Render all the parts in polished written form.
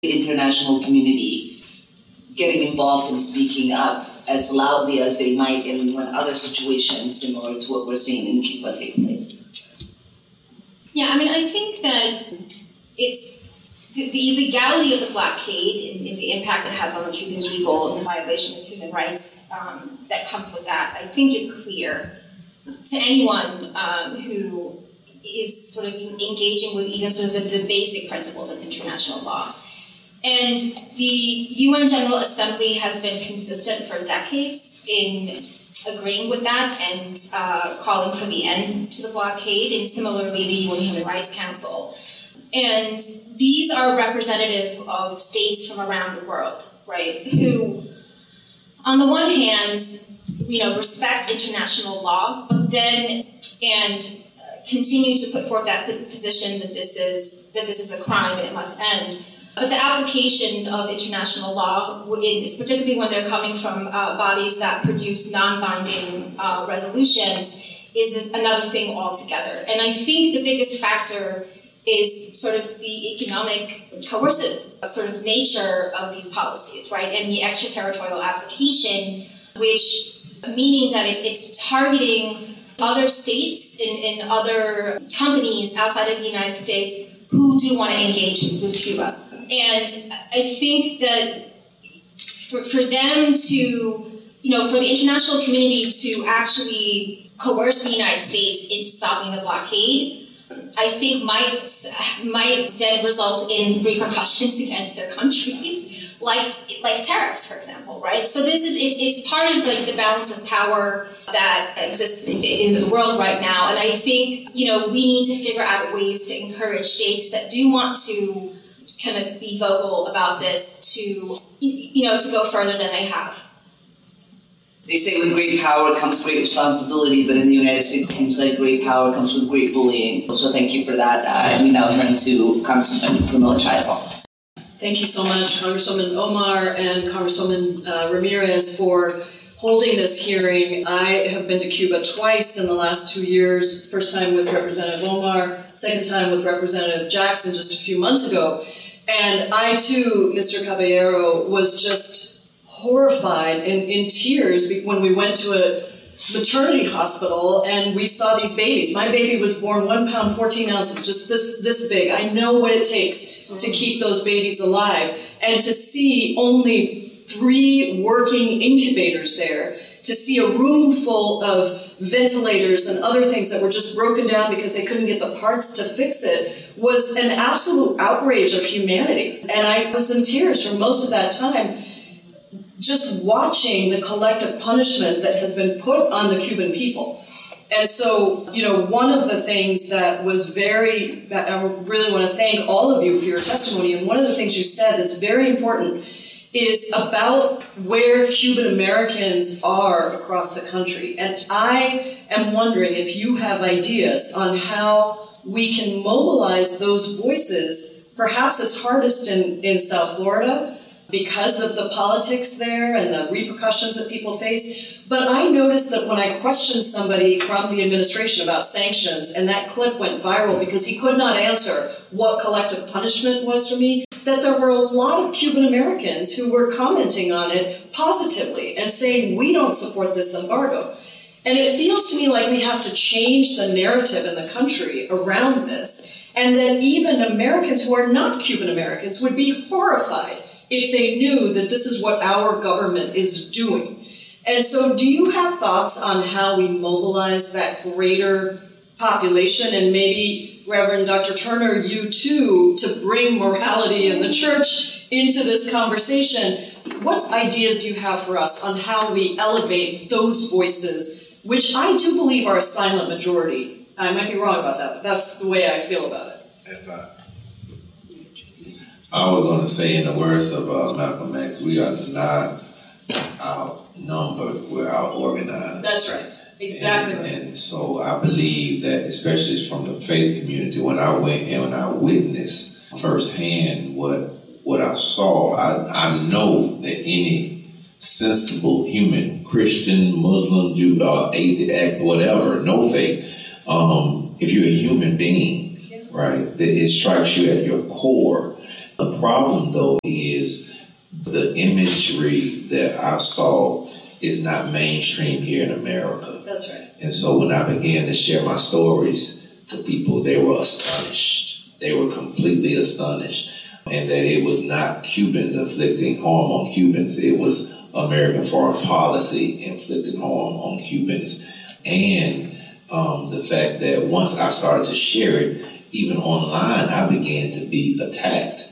the international community getting involved and speaking up as loudly as they might in other situations similar to what we're seeing in Cuba take place? Yeah, I mean, I think that it's the illegality of the blockade and the impact it has on the Cuban people and the violation of human rights that comes with that, I think is clear to anyone who is sort of engaging with even sort of the basic principles of international law. And the UN General Assembly has been consistent for decades in agreeing with that and calling for the end to the blockade, and similarly the UN Human Rights Council. And these are representative of states from around the world, right, who, on the one hand, respect international law, but then continue to put forth that position that this is a crime and it must end. But the application of international law, particularly when they're coming from bodies that produce non-binding resolutions, is another thing altogether. And I think the biggest factor is sort of the economic coercive sort of nature of these policies, right? And the extraterritorial application, which meaning that it's targeting other states and other companies outside of the United States who do want to engage with Cuba. And I think that for them to, for the international community to actually coerce the United States into stopping the blockade, I think might then result in repercussions against their countries, like tariffs, for example, right? So it's part of like the balance of power that exists in the world right now. And I think, we need to figure out ways to encourage states that do want to kind of be vocal about this to go further than they have. They say with great power comes great responsibility, but in the United States it seems like great power comes with great bullying. So thank you for that. And we now turn to Congresswoman Pramila Jayapal. Thank you so much, Congresswoman Omar and Congresswoman Ramirez, for holding this hearing. I have been to Cuba twice in the last 2 years, first time with Representative Omar, second time with Representative Jackson just a few months ago. And I, too, Mr. Caballero, was just horrified and in tears when we went to a maternity hospital and we saw these babies. My baby was born 1 pound, 14 ounces, just this big. I know what it takes to keep those babies alive. And to see only 3 working incubators there, to see a room full of ventilators and other things that were just broken down because they couldn't get the parts to fix it, was an absolute outrage of humanity. And I was in tears for most of that time, just watching the collective punishment that has been put on the Cuban people. And so, one of the things that was I really want to thank all of you for your testimony, and one of the things you said that's very important is about where Cuban Americans are across the country. And I am wondering if you have ideas on how we can mobilize those voices. Perhaps it's hardest in South Florida because of the politics there and the repercussions that people face. But I noticed that when I questioned somebody from the administration about sanctions, and that clip went viral because he could not answer what collective punishment was for me, that there were a lot of Cuban Americans who were commenting on it positively and saying, we don't support this embargo. And it feels to me like we have to change the narrative in the country around this, and that even Americans who are not Cuban Americans would be horrified if they knew that this is what our government is doing. And so do you have thoughts on how we mobilize that greater population, and maybe, Reverend Dr. Turner, you too, to bring morality in the church into this conversation? What ideas do you have for us on how we elevate those voices, which I do believe are a silent majority? I might be wrong about that, but that's the way I feel about it. I was going to say, in the words of Malcolm X, we are not outnumbered, we're out-organized. That's right. Exactly right. And so I believe that, especially from the faith community, when I went and when I witnessed firsthand what I saw, I know that any sensible human, Christian, Muslim, Jew, atheist, whatever, no faith, if you're a human being, right, that it strikes you at your core. The problem, though, is the imagery that I saw is not mainstream here in America. That's right. And so when I began to share my stories to people, they were astonished. They were completely astonished. And that it was not Cubans inflicting harm on Cubans. It was American foreign policy inflicting harm on Cubans. And the fact that once I started to share it, even online, I began to be attacked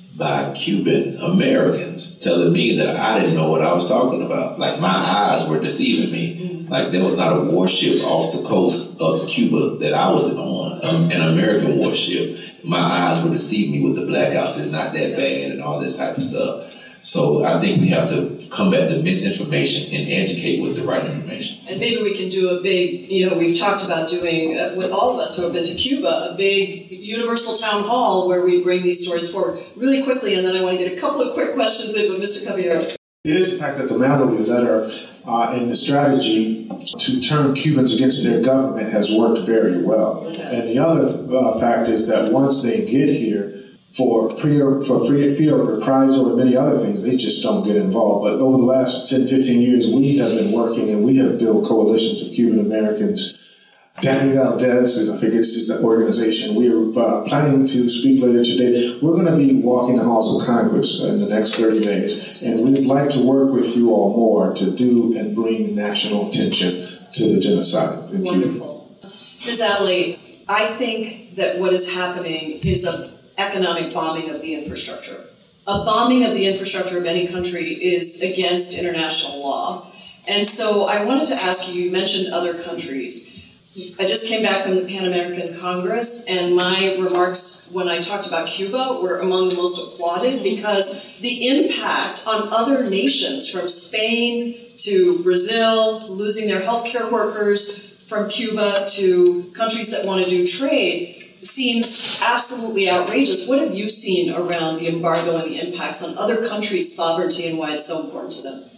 by Cuban Americans telling me that I didn't know what I was talking about. Like, my eyes were deceiving me. Like, there was not a warship off the coast of Cuba that I was on, an American warship. My eyes were deceiving me with the blackouts. It's not that bad and all this type of stuff. So I think we have to combat the misinformation and educate with the right information. And maybe we can do a big, we've talked about doing, with all of us who have been to Cuba, a big universal town hall where we bring these stories forward really quickly. And then I want to get a couple of quick questions in with Mr. Caballero. It is the fact that the Mallory letter and the strategy to turn Cubans against their government has worked very well. And the other fact is that once they get here, for fear of reprisal and many other things, they just don't get involved. But over the last 10, 15 years, we have been working and we have built coalitions of Cuban Americans. Daniel Valdez, I think it's the organization. We are planning to speak later today. We're going to be walking the halls of Congress in the next 30 days. And we'd like to work with you all more to do and bring national attention to the genocide in Cuba. Wonderful. Ms. Adelaide, I think that what is happening is an economic bombing of the infrastructure. A bombing of the infrastructure of any country is against international law. And so I wanted to ask you, you mentioned other countries. I just came back from the Pan American Congress, and my remarks when I talked about Cuba were among the most applauded because the impact on other nations, from Spain to Brazil, losing their healthcare workers, from Cuba to countries that want to do trade, seems absolutely outrageous. What have you seen around the embargo and the impacts on other countries' sovereignty and why it's so important to them?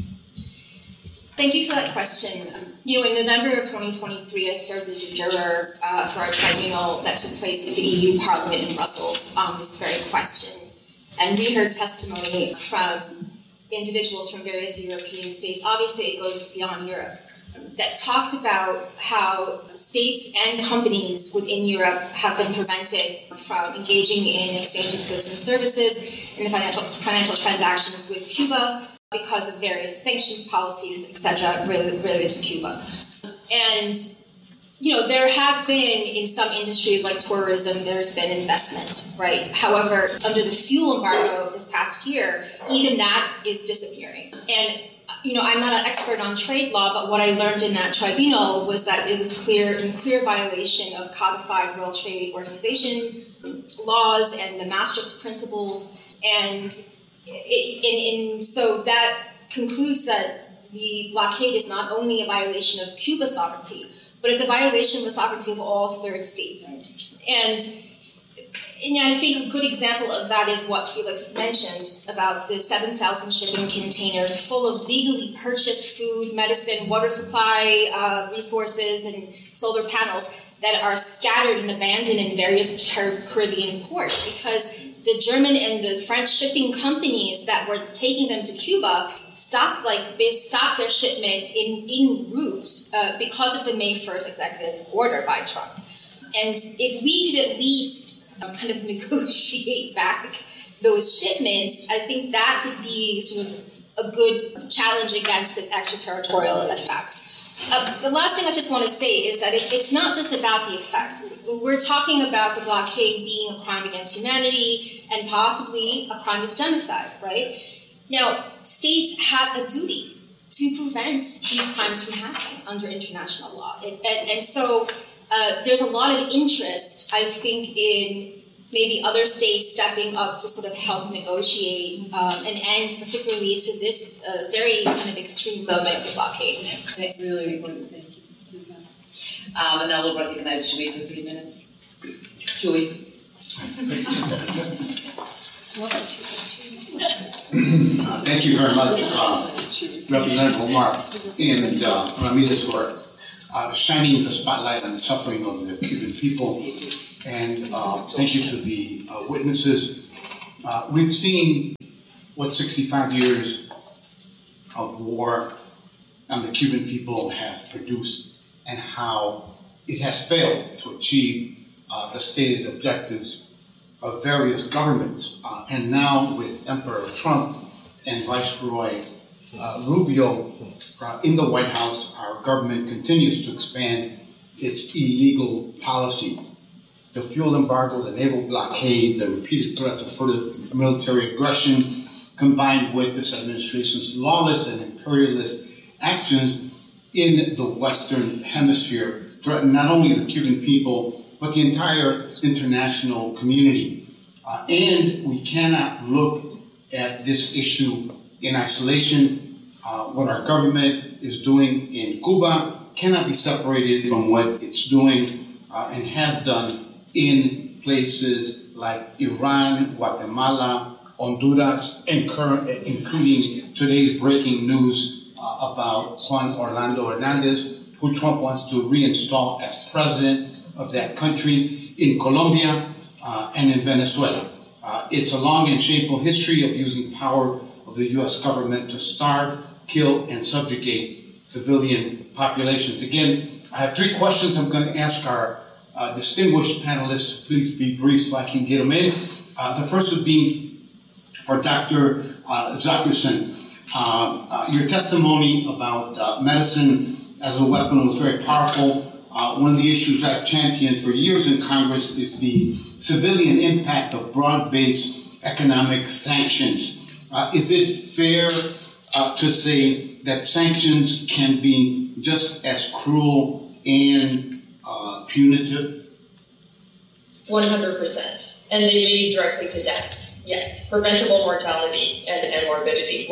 Thank you for that question. In November of 2023, I served as a juror for a tribunal that took place at the EU Parliament in Brussels on this very question. And we heard testimony from individuals from various European states. Obviously, it goes beyond Europe. That talked about how states and companies within Europe have been prevented from engaging in exchange of goods and services in the financial transactions with Cuba because of various sanctions policies, etc., related to Cuba. And, there has been, in some industries like tourism, there's been investment, right? However, under the fuel embargo of this past year, even that is disappearing. And I'm not an expert on trade law, but what I learned in that tribunal was that it was in clear violation of codified World Trade Organization laws and the Maastricht principles, and so that concludes that the blockade is not only a violation of Cuba's sovereignty, but it's a violation of the sovereignty of all third states. And I think a good example of that is what Felix mentioned about the 7,000 shipping containers full of legally purchased food, medicine, water supply, resources, and solar panels that are scattered and abandoned in various Caribbean ports because the German and the French shipping companies that were taking them to Cuba stopped their shipment en route because of the May 1st executive order by Trump. And if we could at least kind of negotiate back those shipments, I think that could be sort of a good challenge against this extraterritorial effect. The last thing I just want to say is that it's not just about the effect. We're talking about the blockade being a crime against humanity and possibly a crime of genocide, right? Now, states have a duty to prevent these crimes from happening under international law. And so there's a lot of interest, I think, in maybe other states stepping up to sort of help negotiate an end, particularly to this very kind of extreme moment of the blockade. Really important. Thank you. And now we'll recognize Julie for 3 minutes. Julie. Thank you very much, Representative Omar and Ramirez, for shining the spotlight on the suffering of the Cuban people. And thank you to the witnesses We've seen what 65 years of war on the Cuban people has produced and how it has failed to achieve the stated objectives of various governments. And now with Emperor Trump and Viceroy Rubio in the White House, our government continues to expand its illegal policy. The fuel embargo, the naval blockade, the repeated threats of further military aggression, combined with this administration's lawless and imperialist actions in the Western Hemisphere, threaten not only the Cuban people, but the entire international community. And we cannot look at this issue in isolation. What our government is doing in Cuba cannot be separated from what it's doing and has done in places like Iran, Guatemala, Honduras, and including today's breaking news about Juan Orlando Hernandez, who Trump wants to reinstall as president of that country, in Colombia and in Venezuela. It's a long and shameful history of using power of the U.S. government to starve, kill, and subjugate civilian populations. Again, I have three questions I'm going to ask our distinguished panelists. Please be brief so I can get them in. The first would be for Dr. Zachrisson. Your testimony about medicine as a weapon was very powerful. One of the issues I've championed for years in Congress is the civilian impact of broad-based economic sanctions. Is it fair to say that sanctions can be just as cruel and punitive? 100%. And they lead directly to death. Yes. Preventable mortality and morbidity.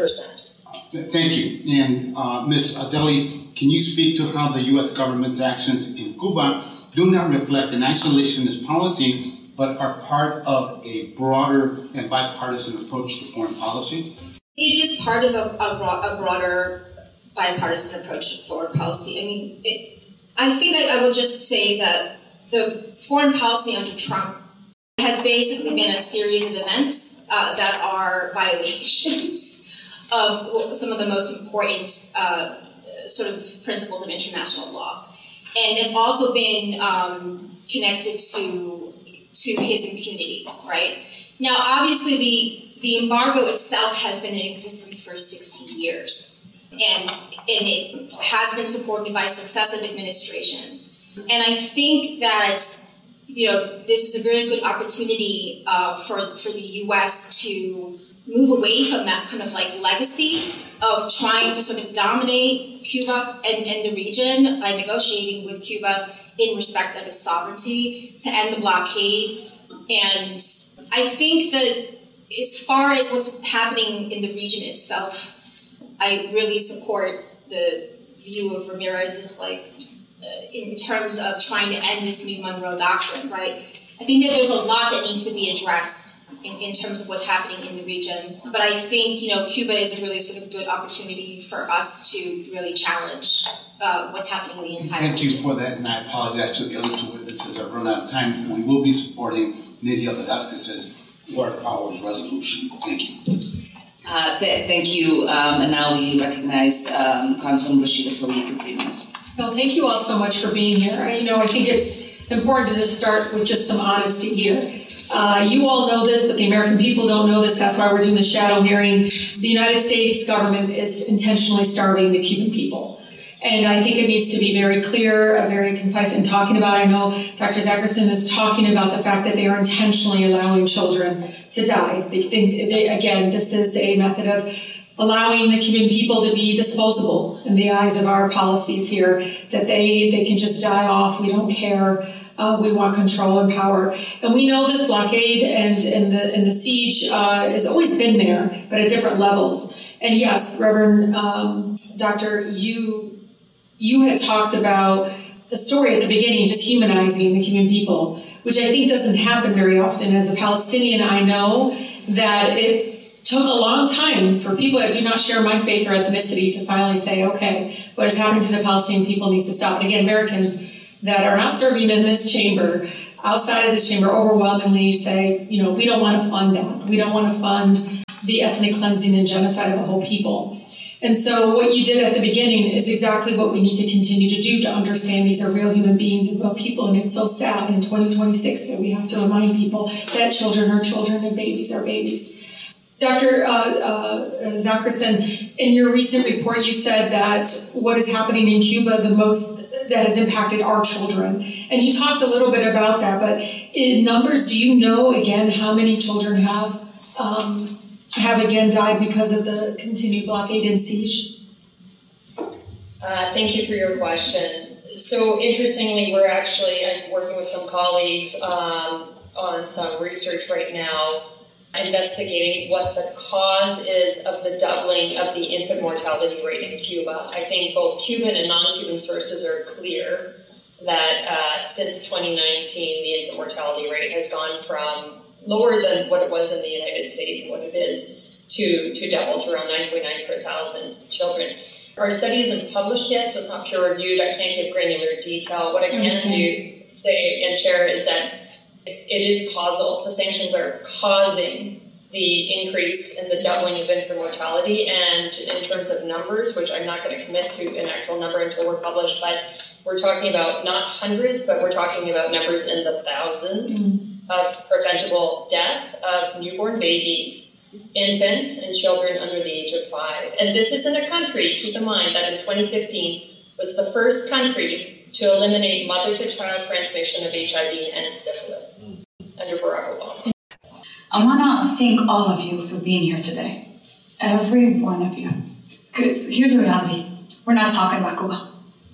100%. Thank you. And Ms. Adeli, can you speak to how the U.S. government's actions in Cuba do not reflect an isolationist policy, but are part of a broader and bipartisan approach to foreign policy? It is part of a broader bipartisan approach to foreign policy. I mean, I think I will just say that the foreign policy under Trump has basically been a series of events that are violations of some of the most important sort of principles of international law. And it's also been connected to his impunity, right? Now, obviously, the embargo itself has been in existence for 16 years, and it has been supported by successive administrations. And I think that, you know, this is a very good opportunity for the U.S. to move away from that kind of like legacy of trying to sort of dominate Cuba and the region by negotiating with Cuba in respect of its sovereignty, to end the blockade. And I think that as far as what's happening in the region itself, I really support the view of Ramirez's, like, in terms of trying to end this new Monroe Doctrine, right? I think that there's a lot that needs to be addressed in terms of what's happening in the region. But I think, you know, Cuba is a really sort of good opportunity for us to really challenge what's happening in the entire Thank region. you for that, and I apologize to the other two witnesses. I've run out of time. We will be supporting Nydia Velázquez's World Powers resolution. Thank you. Thank you, and now we recognize Congresswoman Rashida Tlaib for 3 minutes. Well, thank you all so much for being here. I think it's important to just start with just some honesty here. You all know this, but the American people don't know this. That's why we're doing the shadow hearing. The United States government is intentionally starving the Cuban people. And I think it needs to be very clear, very concise in talking about it. I know Dr. Zachrisson is talking about the fact that they are intentionally allowing children to die. They think, again, this is a method of allowing the Cuban people to be disposable in the eyes of our policies here, that they can just die off. We don't care. We want control and power. And we know this blockade and the siege has always been there, but at different levels. And yes, Reverend Doctor, you had talked about the story at the beginning, just humanizing the Cuban people, which I think doesn't happen very often. As a Palestinian, I know that it took a long time for people that do not share my faith or ethnicity to finally say, okay, what has happened to the Palestinian people needs to stop. And again, Americans that are not serving in this chamber, outside of this chamber overwhelmingly say, you know, we don't want to fund that. We don't want to fund the ethnic cleansing and genocide of a whole people. And so what you did at the beginning is exactly what we need to continue to do to understand these are real human beings and real people. And it's so sad in 2026 that we have to remind people that children are children and babies are babies. Dr. Zacherson, in your recent report, you said that what is happening in Cuba, the most that has impacted our children. And you talked a little bit about that, but in numbers, do you know, again, how many children have again died because of the continued blockade and siege? Thank you for your question. So interestingly, I'm working with some colleagues on some research right now, investigating what the cause is of the doubling of the infant mortality rate in Cuba. I think both Cuban and non-Cuban sources are clear that since 2019, the infant mortality rate has gone from lower than what it was in the United States and what it is to double to around 9.9 per thousand children. Our study isn't published yet, so it's not peer-reviewed. I can't give granular detail. What I can say and share is that it is causal. The sanctions are causing the increase in the doubling of infant mortality. And in terms of numbers, which I'm not going to commit to an actual number until we're published, but we're talking about not hundreds, but we're talking about numbers in the thousands of preventable death of newborn babies, infants, and children under the age of 5. And this is in a country, keep in mind, that in 2015 was the first country to eliminate mother-to-child transmission of HIV and syphilis under Barack Obama. I want to thank all of you for being here today. Every one of you. Because here's the reality. We're not talking about Cuba.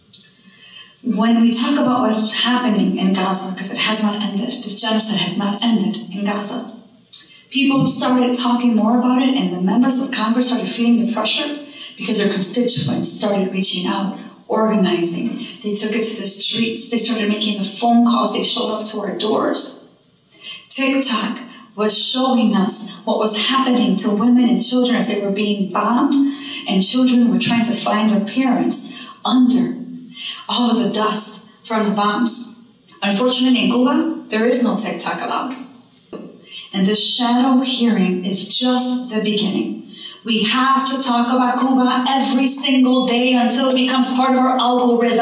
When we talk about what's happening in Gaza, because it has not ended, this genocide has not ended in Gaza, people started talking more about it, and the members of Congress started feeling the pressure because their constituents started reaching out, organizing. They took it to the streets. They started making the phone calls. They showed up to our doors. TikTok was showing us what was happening to women and children as they were being bombed, and children were trying to find their parents under all of the dust from the bombs. Unfortunately, in Cuba, there is no TikTok allowed. And the shadow hearing is just the beginning. We have to talk about Cuba every single day until it becomes part of our algorithm.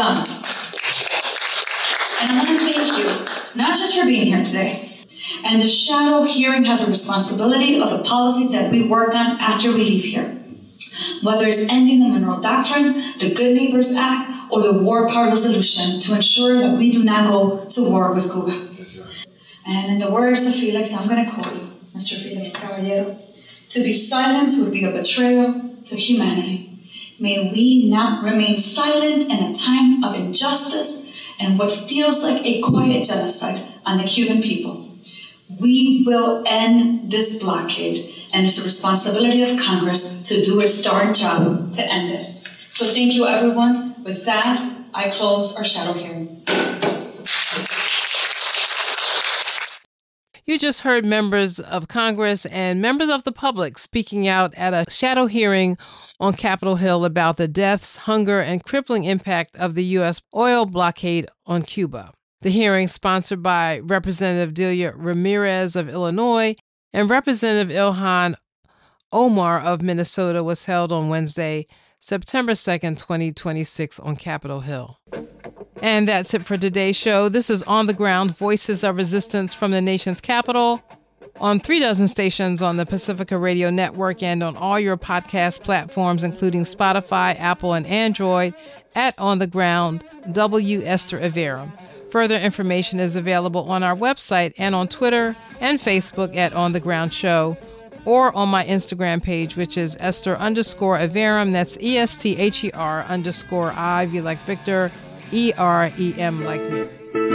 And I want to thank you, not just for being here today. And the shadow hearing has a responsibility of the policies that we work on after we leave here. Whether it's ending the Monroe Doctrine, the Good Neighbors Act, or the War Powers Resolution to ensure that we do not go to war with Cuba. And in the words of Felix, I'm going to quote you, Mr. Felix Caballero, to be silent would be a betrayal to humanity. May we not remain silent in a time of injustice and what feels like a quiet genocide on the Cuban people. We will end this blockade, and it's the responsibility of Congress to do its darn job to end it. So thank you, everyone. With that, I close our shadow hearing. You just heard members of Congress and members of the public speaking out at a shadow hearing on Capitol Hill about the deaths, hunger, and crippling impact of the U.S. oil blockade on Cuba. The hearing, sponsored by Representative Delia Ramirez of Illinois and Representative Ilhan Omar of Minnesota, was held on Wednesday, September 2nd, 2026 on Capitol Hill. And that's it for today's show. This is On the Ground, Voices of Resistance from the nation's capital, on 36 stations on the Pacifica Radio Network and on all your podcast platforms, including Spotify, Apple, and Android, at On the Ground, W. Esther Averum. Further information is available on our website and on Twitter and Facebook at On the Ground Show, or on my Instagram page, which is Esther_Averum. That's ESTHER_I, V like Victor, EREM like Mary.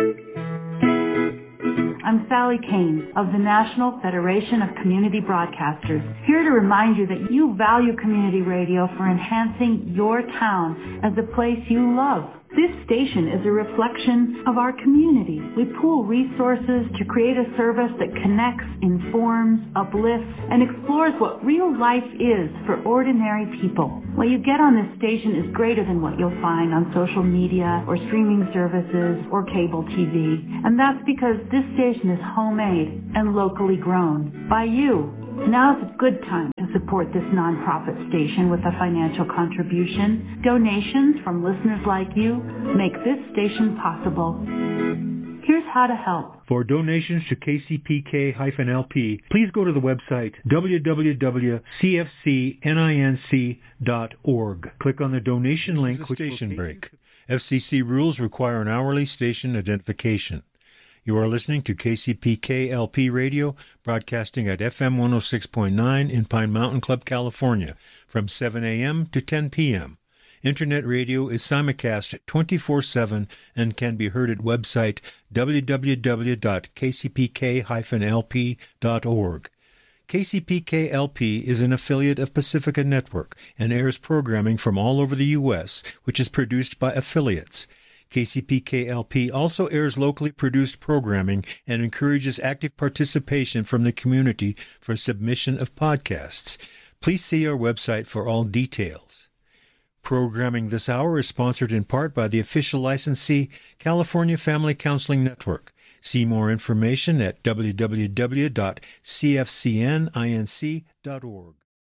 I'm Sally Kane of the National Federation of Community Broadcasters, here to remind you that you value community radio for enhancing your town as a place you love. This station is a reflection of our community. We pool resources to create a service that connects, informs, uplifts, and explores what real life is for ordinary people. What you get on this station is greater than what you'll find on social media or streaming services or cable TV. And that's because this station is homemade and locally grown by you. Now's a good time to support this nonprofit station with a financial contribution. Donations from listeners like you make this station possible. Here's how to help. For donations to KCPK-LP, please go to the website www.cfcninc.org. Click on the donation link. This is a station break. FCC rules require an hourly station identification. You are listening to KCPK-LP Radio, broadcasting at FM 106.9 in Pine Mountain Club, California, from 7 a.m. to 10 p.m. Internet radio is simulcast 24/7 and can be heard at website www.kcpk-lp.org. KCPK-LP is an affiliate of Pacifica Network and airs programming from all over the U.S., which is produced by affiliates. KCPK-LP also airs locally produced programming and encourages active participation from the community for submission of podcasts. Please see our website for all details. Programming this hour is sponsored in part by the official licensee, California Family Counseling Network. See more information at www.cfcninc.org.